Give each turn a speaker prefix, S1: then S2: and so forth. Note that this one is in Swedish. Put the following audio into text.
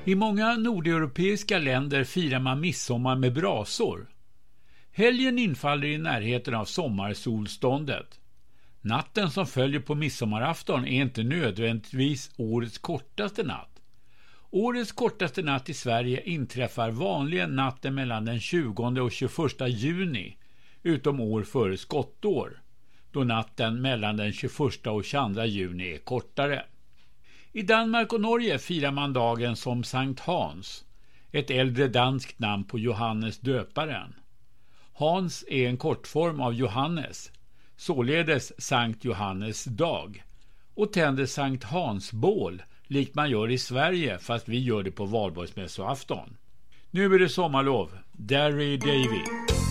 S1: I många nordeuropeiska länder firar man midsommar med brasor. Helgen infaller i närheten av sommarsolståndet. Natten som följer på midsommarafton är inte nödvändigtvis årets kortaste natt. Årets kortaste natt i Sverige inträffar vanligen natten mellan den 20 och 21 juni, utom år före skottår, då natten mellan den 21 och 22 juni är kortare. I Danmark och Norge firar man dagen som Sankt Hans, ett äldre danskt namn på Johannes döparen. Hans är en kortform av Johannes, således Sankt Johannes dag, och tänder Sankt Hans bål likt man gör i Sverige, fast vi gör det på valborgsmässoafton. Nu är det sommarlov. Derry Davy.